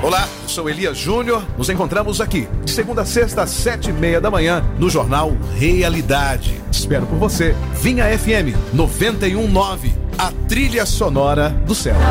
Olá, eu sou Elias Júnior. Nos encontramos aqui, de segunda a sexta, às 7:30 da manhã, no Jornal Realidade. Espero por você. Vinha FM 91.9, a trilha sonora do céu.